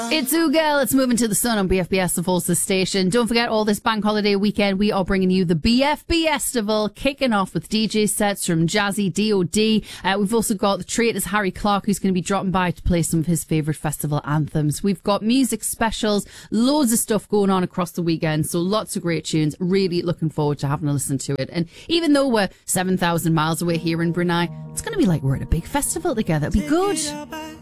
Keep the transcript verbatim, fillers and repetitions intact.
It's Oogal. It's moving to the sun on B F B S, the Fulsa station. Don't forget, all this bank holiday weekend, we are bringing you the B F B Festival, kicking off with D J sets from Jazzy, D O D. Uh, we've also got the traitors Harry Clark, who's going to be dropping by to play some of his favourite festival anthems. We've got music specials, loads of stuff going on across the weekend, so lots of great tunes. Really looking forward to having a listen to it. And even though we're seven thousand miles away here in Brunei, it's going to be like we're at a big festival together. It'll be good.